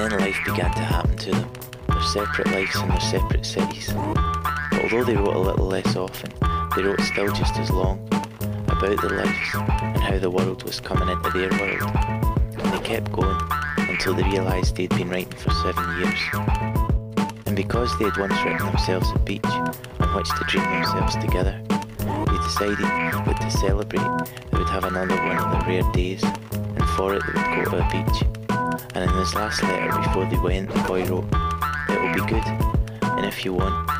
Then life began to happen to them, their separate lives and their separate cities. But although they wrote a little less often, they wrote still just as long, about their lives and how the world was coming into their world. And they kept going until they realised they'd been writing for 7 years. And because they had once written themselves a beach on which to dream themselves together, they decided that to celebrate they would have another one of their rare days, and for it they would go to a beach. And in his last letter before they went, the boy wrote, "It'll be good, and if you want,